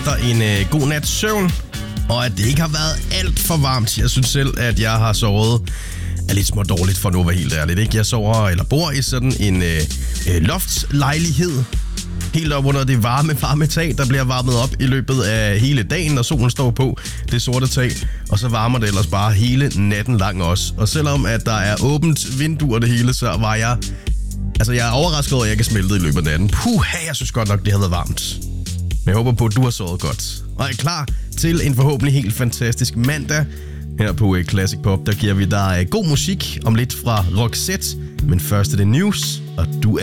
efter en god nats søvn, og at det ikke har været alt for varmt. Jeg synes selv, at jeg har sovet lidt små dårligt, for nu at være helt ærligt. Ikke? Jeg sover eller bor i sådan en loftslejlighed, helt op under det varme tag, der bliver varmet op i løbet af hele dagen, når solen står på det sorte tag. Og så varmer det ellers bare hele natten lang også. Og selvom at der er åbent vindue og det hele, så var jeg... Altså, jeg er overrasket over, at jeg kan smelte i løbet af natten. Jeg synes godt nok, det havde været varmt. Men jeg håber på, at du har sovet godt. Og er klar til en forhåbentlig helt fantastisk mandag. Her på Classic Pop, der giver vi dig god musik om lidt fra Roxette. Men først er det news, og du er